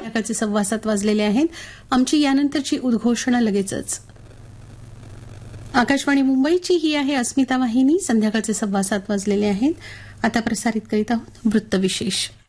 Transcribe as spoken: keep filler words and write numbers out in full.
संध्याकाळचे सव्वा सात वाजलेले आहेत. आमची यानंतरची उद्घोषणा लगेचच. आकाशवाणी मुंबईची ही आहे अस्मिता वाहिनी. संध्याकाळचे सव्वा सात वाजलेले आहेत. आता प्रसारित करीत आहोत वृत्तविशेष.